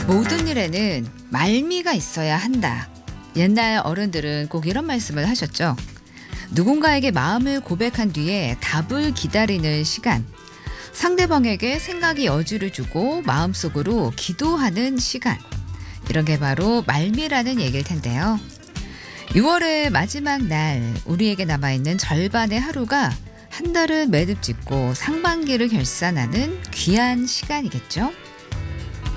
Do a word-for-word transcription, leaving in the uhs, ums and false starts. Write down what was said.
모든 일에는 말미가 있어야 한다. 옛날 어른들은 꼭 이런 말씀을 하셨죠. 누군가에게 마음을 고백한 뒤에 답을 기다리는 시간. 상대방에게 생각의 여지를 주고 마음속으로 기도하는 시간. 이런 게 바로 말미라는 얘기일 텐데요. 유월의 마지막 날, 우리에게 남아있는 절반의 하루가 한 달을 매듭짓고 상반기를 결산하는 귀한 시간이겠죠.